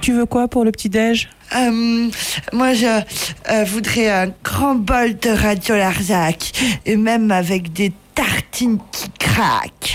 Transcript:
Tu veux quoi pour le petit-déj? Moi, je voudrais un grand bol de Radio Larzac, et même avec des tartines qui craquent.